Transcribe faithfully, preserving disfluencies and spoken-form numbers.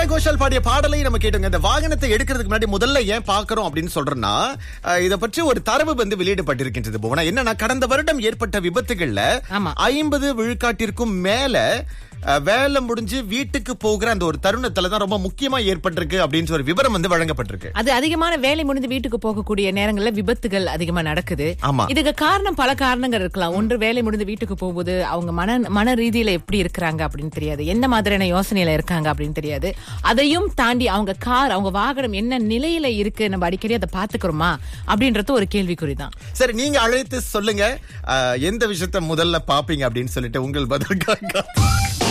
ஸ்ரேயா கோஷல் பாடிய பாடலை நம்ம கேட்டோங்க. இந்த வாகனத்தை எடுக்கிறதுக்கு முன்னாடி முதல்ல ஏன் பாக்குறோம் அப்படின்னு சொல்றேன்னா, இத பற்றி ஒரு தரவு வந்து வெளியிடப்பட்டிருக்கின்றது. போனா என்னன்னா, கடந்த வருடம் ஏற்பட்ட விபத்துகள்ல ஐம்பது விழுக்காட்டிற்கும் மேல வேலை முடிஞ்சு வீட்டுக்கு போகிற அந்த ஒரு தருணத்துல தான் ரொம்ப முக்கியமா ஏற்பட்டிருக்கு அப்படின்னு ஒரு விவரம் வந்து வழங்கப்பட்டிருக்கு. அது அதிகமான வேலை முடிந்து வீட்டுக்கு போகக்கூடிய நேரங்கள்ல விபத்துகள் அதிகமா நடக்குது. ஆமா, இதுக்கு காரணம் பல காரணங்கள் இருக்கலாம். ஒன்று, வேலை முடிந்து வீட்டுக்கு போகும்போது அவங்க மன மன ரீதியில எப்படி இருக்கிறாங்க அப்படின்னு தெரியாது, என்ன மாதிரியான யோசனையில இருக்காங்க அப்படின்னு தெரியாது. அதையும் தாண்டி அவங்க கார், அவங்க வாகனம் என்ன நிலையில இருக்கு, நம்ம அடிக்கடி அதை பாத்துக்கிறோமா அப்படின்றது ஒரு கேள்விக்குறிதான். சரி, நீங்க அழைத்து சொல்லுங்க எந்த விஷயத்த முதல்ல பாப்பீங்க அப்படின்னு சொல்லிட்டு உங்கள் பதிலுக்காக.